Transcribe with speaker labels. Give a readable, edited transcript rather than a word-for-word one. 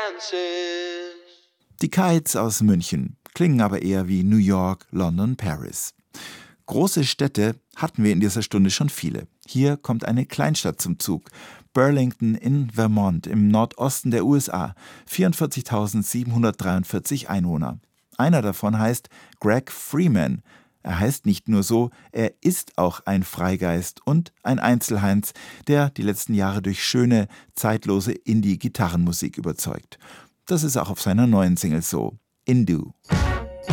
Speaker 1: chances.
Speaker 2: Die Kites aus München klingen aber eher wie New York, London, Paris. Große Städte hatten wir in dieser Stunde schon viele. Hier kommt eine Kleinstadt zum Zug. Burlington in Vermont im Nordosten der USA. 44.743 Einwohner. Einer davon heißt Greg Freeman. Er heißt nicht nur so, er ist auch ein Freigeist und ein Einzelheinz, der die letzten Jahre durch schöne, zeitlose Indie-Gitarrenmusik überzeugt. Das ist auch auf seiner neuen Single so, Indu.